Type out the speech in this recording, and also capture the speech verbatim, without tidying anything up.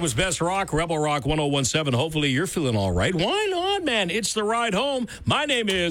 was Best Rock, Rebel Rock ten seventeen. Hopefully you're feeling all right. Why not, man? It's the ride home. My name is